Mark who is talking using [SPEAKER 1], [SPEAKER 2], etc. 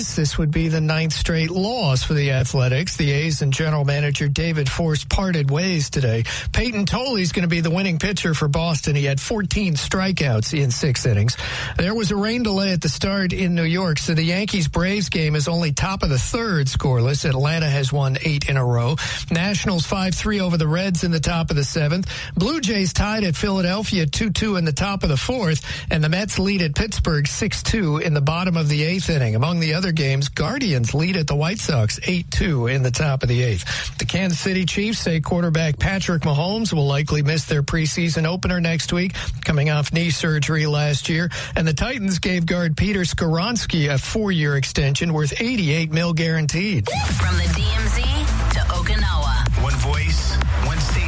[SPEAKER 1] A's. This would be the 9th straight loss for the Athletics. The A's and general manager David Forst parted ways today. Peyton Toley's going to be the winning pitcher for Boston. He had 14 strikeouts in 6 innings. There was a rain delay at the start in New York, so the Yankees-Braves game is only top of the 3rd scoreless. Atlanta has won 8 in a row. Nationals 5-3 over the Reds in the top of the 7th. Blue Jays tied at Philadelphia 2-2 in the top of the 4th, and the Mets lead at Pittsburgh 6-2 in the bottom of the 8th inning. Among the other games, Guardians lead at the White Sox 8-2 in the top of the 8th. The Kansas City Chiefs say quarterback Patrick Mahomes will likely miss their preseason opener next week, coming off knee surgery last year. And the Titans gave guard Peter Skoronski a 4-year extension worth $88 million guaranteed.
[SPEAKER 2] From the DMZ to Okinawa.
[SPEAKER 3] One voice, one station.